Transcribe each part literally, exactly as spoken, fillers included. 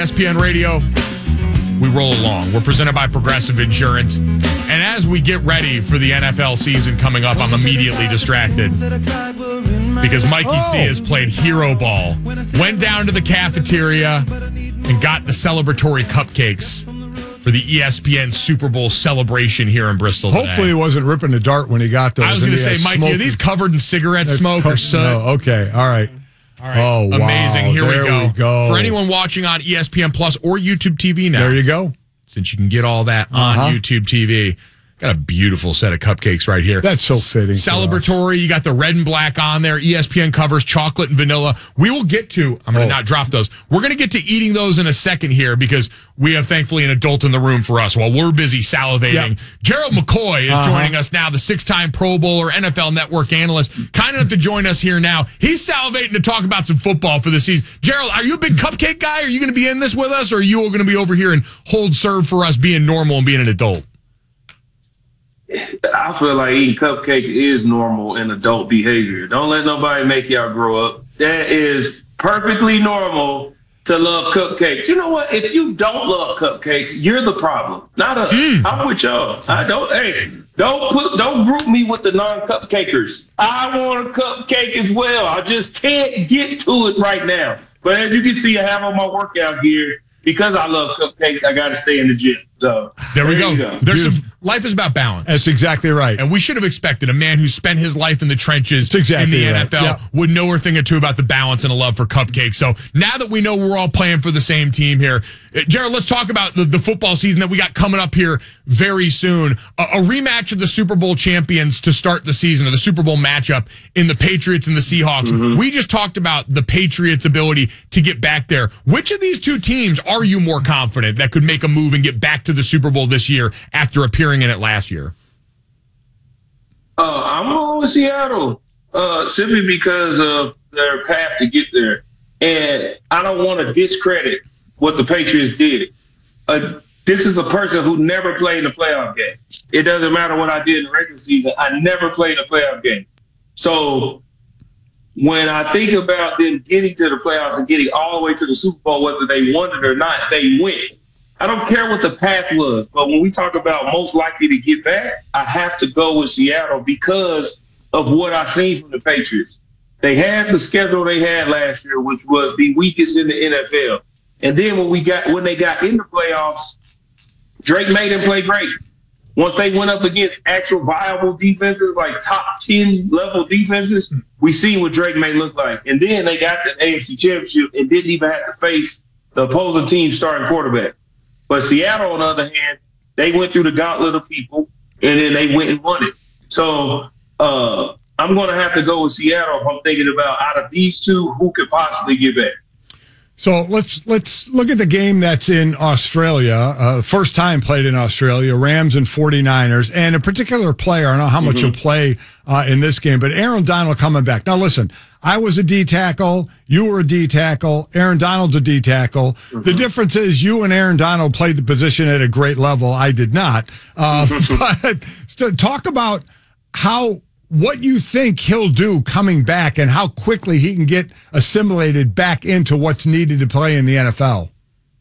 E S P N Radio, we roll along. We're presented by Progressive Insurance. And as we get ready for the N F L season coming up, I'm immediately distracted because Mikey oh. C has played hero ball, went down to the cafeteria, and got the celebratory cupcakes for the E S P N Super Bowl celebration here in Bristol today. Hopefully he wasn't ripping the dart when he got those. I was going to say, Mikey, smoke. Are these covered in cigarette That's smoke co- or soot? No, okay, all right. All right. Oh, wow. Amazing. Here there we go. we go. For anyone watching on E S P N Plus or YouTube T V now. There you go. Since you can get all that on uh-huh. YouTube T V. Got a beautiful set of cupcakes right here. That's so fitting. Celebratory. You got the red and black on there. E S P N covers chocolate and vanilla. We will get to, I'm going to oh. not drop those. We're going to get to eating those in a second here because we have thankfully an adult in the room for us while we're busy salivating. Yep. Gerald McCoy is uh-huh. joining us now, the six-time Pro Bowler, N F L Network analyst. Kind enough to join us here now. He's salivating to talk about some football for the season. Gerald, are you a big cupcake guy? Are you going to be in this with us or are you all going to be over here and hold serve for us being normal and being an adult? I feel like eating cupcake is normal and adult behavior. Don't let nobody make y'all grow up. That is perfectly normal to love cupcakes. You know what? If you don't love cupcakes, you're the problem, not us. Mm. I'm with y'all. I don't. Hey, don't put, don't group me with the non-cupcakers. I want a cupcake as well. I just can't get to it right now. But as you can see, I have on my workout gear. Because I love cupcakes, I got to stay in the gym. So there we there go. go. There's some, life is about balance. That's exactly right. And we should have expected a man who spent his life in the trenches exactly in the right. N F L yeah. would know a thing or two about the balance and a love for cupcakes. So now that we know we're all playing for the same team here, Jared, let's talk about the, the football season that we got coming up here very soon. A, a rematch of the Super Bowl champions to start the season, or the Super Bowl matchup in the Patriots and the Seahawks. Mm-hmm. We just talked about the Patriots' ability to get back there. Which of these two teams are you more confident that could make a move and get back to the Super Bowl this year after appearing in it last year? Uh, I'm going with Seattle uh, simply because of their path to get there. And I don't want to discredit what the Patriots did. Uh, this is a person who never played a playoff game. It doesn't matter what I did in the regular season. I never played a playoff game. So when I think about them getting to the playoffs and getting all the way to the Super Bowl, whether they won it or not, they went. I don't care what the path was, but when we talk about most likely to get back, I have to go with Seattle because of what I've seen from the Patriots. They had the schedule they had last year, which was the weakest in the N F L. And then when we got when they got in the playoffs, Drake made them play great. Once they went up against actual viable defenses, like top ten level defenses, we seen what Drake may look like. And then they got to the A F C Championship and didn't even have to face the opposing team starting quarterback. But Seattle, on the other hand, they went through the gauntlet of people, and then they went and won it. So uh, I'm going to have to go with Seattle if I'm thinking about out of these two, who could possibly get back. So let's let's look at the game that's in Australia. Uh, first time played in Australia, Rams and forty-niners, and a particular player. I don't know how much mm-hmm. he'll play uh, in this game, but Aaron Donald coming back. Now listen, I was a D tackle, you were a D tackle, Aaron Donald's a D tackle. Mm-hmm. The difference is you and Aaron Donald played the position at a great level. I did not. Uh, but so talk about how. What you think he'll do coming back and how quickly he can get assimilated back into what's needed to play in the N F L.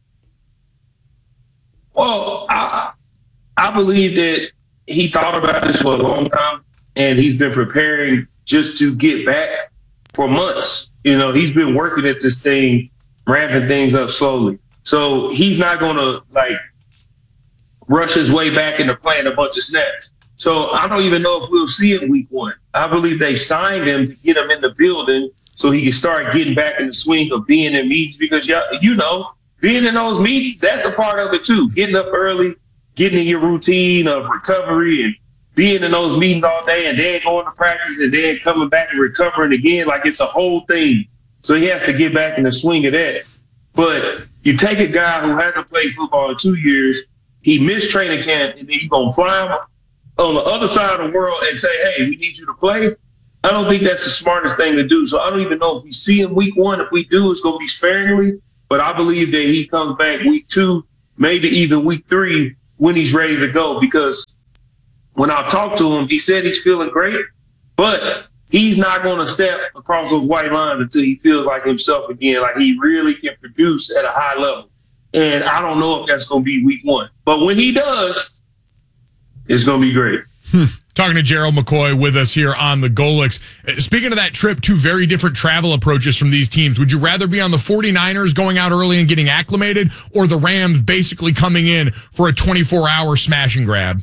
Well, I, I believe that he thought about this for a long time, and he's been preparing just to get back for months. You know, he's been working at this thing, ramping things up slowly. So he's not going to, like, rush his way back into playing a bunch of snaps. So I don't even know if we'll see him week one. I believe they signed him to get him in the building so he can start getting back in the swing of being in meetings because, you know, being in those meetings, that's a part of it too. Getting up early, getting in your routine of recovery and being in those meetings all day and then going to practice and then coming back and recovering again. Like it's a whole thing. So he has to get back in the swing of that. But you take a guy who hasn't played football in two years, he missed training camp, and then you're going to fly him on the other side of the world and say, hey, we need you to play. I don't think that's the smartest thing to do. So I don't even know if we see him week one. If we do, it's going to be sparingly. But I believe that he comes back week two, maybe even week three when he's ready to go. Because when I talked to him, he said he's feeling great, but he's not going to step across those white lines until he feels like himself again, like he really can produce at a high level. And I don't know if that's going to be week one. But when he does, it's going to be great. Hmm. Talking to Gerald McCoy with us here on the Golics. Speaking of that trip, two very different travel approaches from these teams. Would you rather be on the 49ers going out early and getting acclimated, or the Rams basically coming in for a twenty-four hour smash and grab?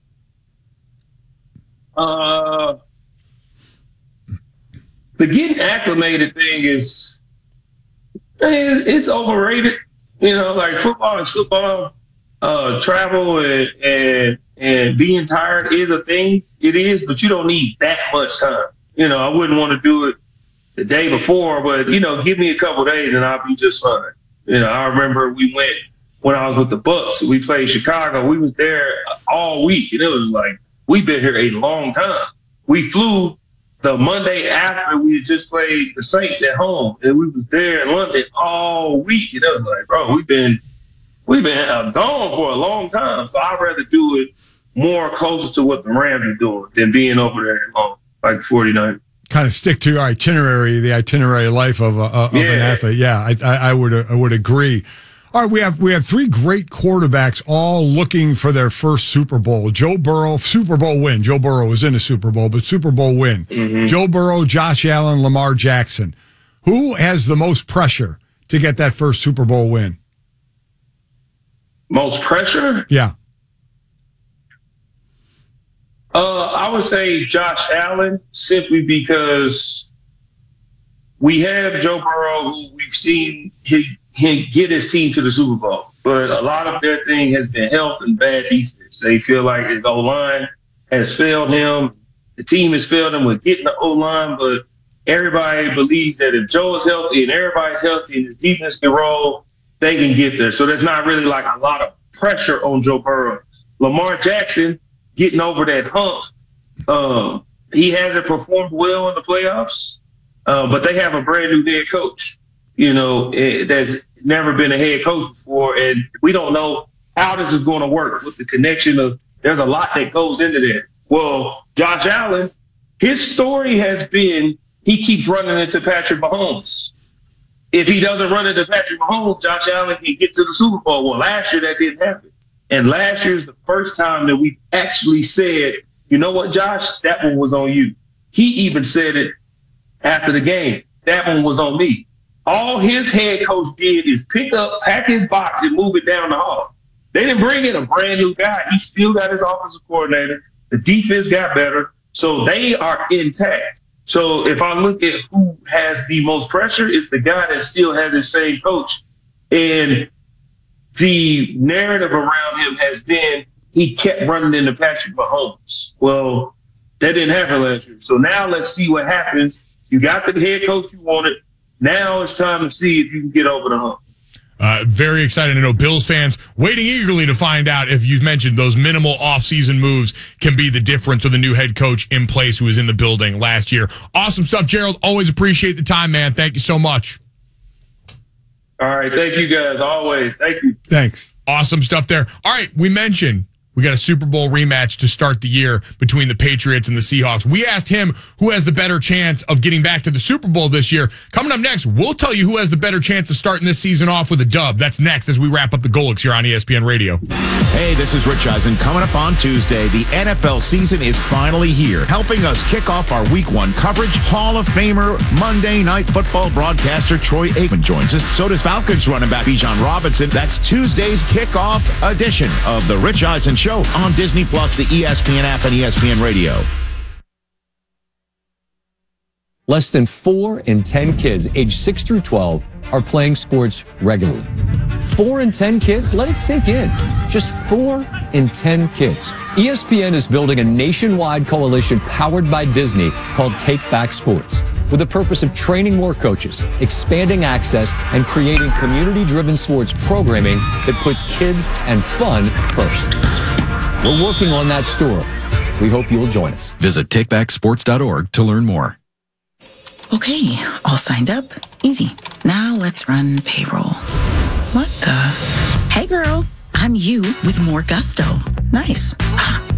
Uh, the getting acclimated thing is, it's, it's overrated. You know, like football is football. Uh, travel and, and and being tired is a thing. It is, but you don't need that much time. You know, I wouldn't want to do it the day before, but, you know, give me a couple days and I'll be just fine. You know, I remember we went when I was with the Bucks. We played Chicago. We was there all week, and it was like, we've been here a long time. We flew the Monday after we had just played the Saints at home, and we was there in London all week. And it was like, bro, we've been We've been uh, gone for a long time, so I'd rather do it more closer to what the Rams are doing than being over there at home, like forty-nine. Kind of stick to your itinerary, the itinerary life of, a, of yeah. an athlete. Yeah, I, I, I would I would agree. All right, we have we have three great quarterbacks all looking for their first Super Bowl. Joe Burrow, Super Bowl win. Joe Burrow was in a Super Bowl, but Super Bowl win. Mm-hmm. Joe Burrow, Josh Allen, Lamar Jackson. Who has the most pressure to get that first Super Bowl win? Most pressure? Yeah. Uh, I would say Josh Allen, simply because we have Joe Burrow, who we've seen he, he get his team to the Super Bowl. But a lot of their thing has been health and bad defense. They feel like his O-line has failed him. The team has failed him with getting the O-line, but everybody believes that if Joe is healthy and everybody's healthy and his defense can roll, they can get there. So there's not really like a lot of pressure on Joe Burrow. Lamar Jackson getting over that hump. Um, he hasn't performed well in the playoffs, uh, but they have a brand new head coach, you know, it, that's never been a head coach before. And we don't know how this is going to work with the connection of, there's a lot that goes into there. Well, Josh Allen, his story has been, he keeps running into Patrick Mahomes. If he doesn't run into Patrick Mahomes, Josh Allen can get to the Super Bowl. Well, last year that didn't happen. And last year's the first time that we actually said, you know what, Josh, that one was on you. He even said it after the game. That one was on me. All his head coach did is pick up, pack his box, and move it down the hall. They didn't bring in a brand new guy. He still got his offensive coordinator. The defense got better. So they are intact. So if I look at who has the most pressure, it's the guy that still has his same coach. And the narrative around him has been he kept running into Patrick Mahomes. Well, that didn't happen last year. So now let's see what happens. You got the head coach you wanted. Now it's time to see if you can get over the hump. Uh, very excited to know Bills fans waiting eagerly to find out if you've mentioned those minimal offseason moves can be the difference with a new head coach in place who was in the building last year. Awesome stuff, Gerald. Always appreciate the time, man. Thank you so much. All right. Thank you, guys. Always. Thank you. Thanks. Awesome stuff there. All right. We mentioned we got a Super Bowl rematch to start the year between the Patriots and the Seahawks. We asked him who has the better chance of getting back to the Super Bowl this year. Coming up next, we'll tell you who has the better chance of starting this season off with a dub. That's next as we wrap up the Golics here on E S P N Radio. Hey, this is Rich Eisen. Coming up on Tuesday, the N F L season is finally here. Helping us kick off our week one coverage, Hall of Famer, Monday Night Football broadcaster Troy Aikman joins us. So does Falcons running back Bijan Robinson. That's Tuesday's kickoff edition of the Rich Eisen Show on Disney Plus, the E S P N app, and E S P N Radio. Less than four in ten kids aged six through twelve are playing sports regularly. Four in ten kids? Let it sink in. Just four in ten kids. E S P N is building a nationwide coalition powered by Disney called Take Back Sports, with the purpose of training more coaches, expanding access, and creating community-driven sports programming that puts kids and fun first. We're working on that story. We hope you'll join us. Visit take back sports dot org to learn more. Okay, all signed up. Easy. Now let's run payroll. What the? Hey girl, I'm you with more gusto. Nice.